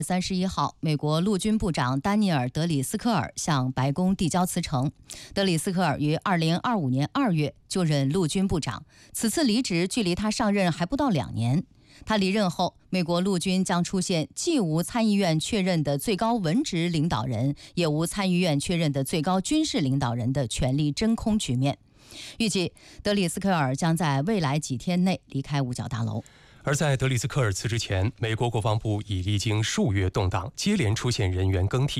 31号，美国陆军部长丹尼尔·德里斯科尔向白宫递交辞呈。德里斯科尔于2025年2月就任陆军部长，此次离职距离他上任还不到2年。他离任后，美国陆军将出现既无参议院确认的最高文职领导人，也无参议院确认的最高军事领导人的权力真空局面。预计德里斯科尔将在未来几天内离开五角大楼。 而在德里斯科尔辞职前，美国国防部已历经数月动荡，接连出现人员更替。